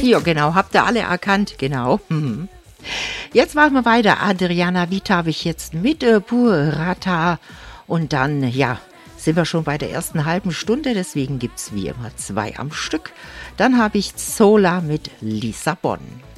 Ja, genau, habt ihr alle erkannt, genau. Mhm. Jetzt machen wir weiter. Adriana Vita habe ich jetzt mit Burrata. Und dann, ja, sind wir schon bei der ersten halben Stunde. Deswegen gibt es wie immer 2 am Stück. Dann habe ich Zola mit Lissabon.